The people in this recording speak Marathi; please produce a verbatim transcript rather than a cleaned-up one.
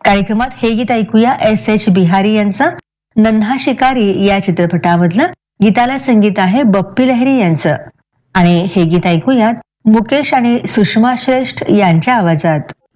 कार्यक्रमात हे गीत ऐकूया एस एच बिहारी यांचं. नन्हा शिकारी या चित्रपटामधलं. गीताला संगीत आहे बप्पी लहिरी यांचं. आणि हे गीत ऐकूयात मुकेश आणि सुषमा श्रेष्ठ यांच्या आवाजात.